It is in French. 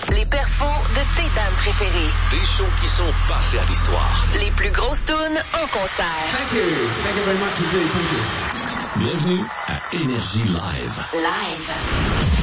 Les perfos de tes bandes préférées. Des shows qui sont passés à l'histoire. Les plus grosses tunes en concert. Thank you. Thank you very much indeed. Thank you. Bienvenue à Énergie Live. Live.